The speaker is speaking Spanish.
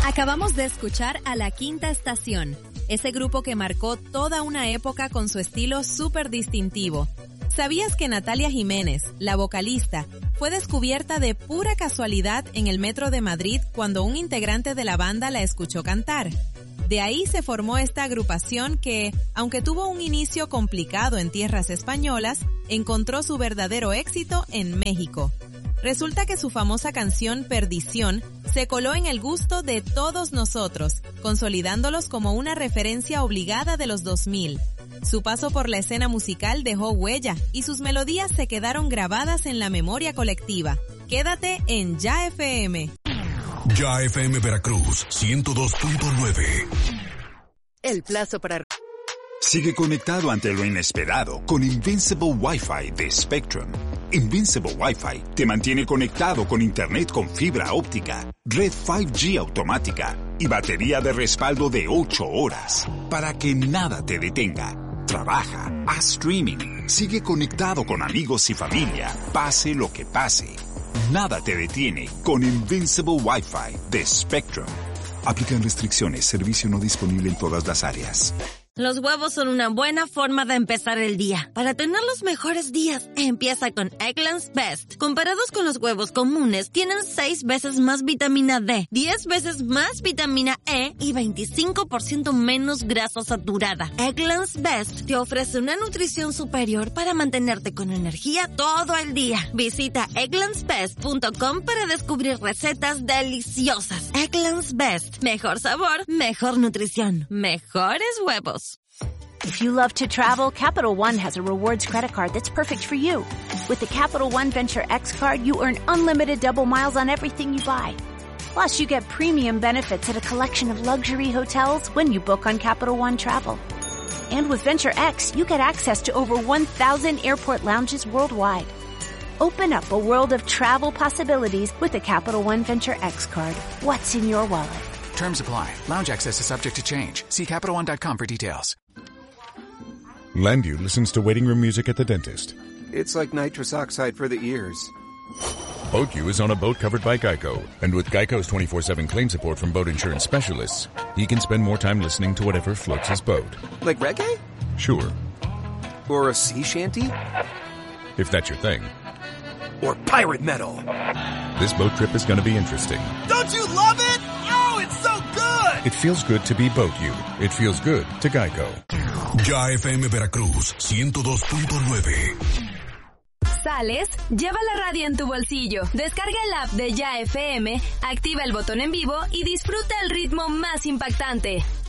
Acabamos de escuchar a La Quinta Estación, ese grupo que marcó toda una época con su estilo súper distintivo. ¿Sabías que Natalia Jiménez, la vocalista, fue descubierta de pura casualidad en el metro de Madrid cuando un integrante de la banda la escuchó cantar? De ahí se formó esta agrupación que, aunque tuvo un inicio complicado en tierras españolas, encontró su verdadero éxito en México. Resulta que su famosa canción Perdición se coló en el gusto de todos nosotros, consolidándolos como una referencia obligada de los 2000. Su paso por la escena musical dejó huella y sus melodías se quedaron grabadas en la memoria colectiva. Quédate en Ya FM. Ya FM Veracruz 102.9. El plazo para... Sigue conectado ante lo inesperado con Invincible Wi-Fi de Spectrum. Invincible Wi-Fi te mantiene conectado con internet con fibra óptica, red 5G automática y batería de respaldo de 8 horas para que nada te detenga. Trabaja, haz streaming, sigue conectado con amigos y familia, pase lo que pase. Nada te detiene con Invincible Wi-Fi de Spectrum. Aplican restricciones, servicio no disponible en todas las áreas. Los huevos son una buena forma de empezar el día. Para tener los mejores días, empieza con Eggland's Best. Comparados con los huevos comunes, tienen 6 veces más vitamina D, 10 veces más vitamina E y 25% menos grasa saturada. Eggland's Best te ofrece una nutrición superior para mantenerte con energía todo el día. Visita egglandsbest.com para descubrir recetas deliciosas. Eggland's Best. Mejor sabor, mejor nutrición, mejores huevos. If you love to travel, Capital One has a rewards credit card that's perfect for you. With the Capital One Venture X card, you earn unlimited double miles on everything you buy. Plus, you get premium benefits at a collection of luxury hotels when you book on Capital One Travel. And with Venture X, you get access to over 1,000 airport lounges worldwide. Open up a world of travel possibilities with the Capital One Venture X card. What's in your wallet? Terms apply. Lounge access is subject to change. See CapitalOne.com for details. Landview listens to waiting room music at the dentist. It's like nitrous oxide for the ears. BoatU is on a boat covered by Geico. And with Geico's 24/7 claim support from boat insurance specialists, he can spend more time listening to whatever floats his boat. Like reggae? Sure. Or a sea shanty? If that's your thing. Or pirate metal? This boat trip is going to be interesting. Don't you love it? Oh, it's so good! It feels good to be BoatU. It feels good to Geico. Ya FM Veracruz 102.9. ¿Sales? Lleva la radio en tu bolsillo. Descarga el app de Ya FM, activa el botón en vivo y disfruta el ritmo más impactante.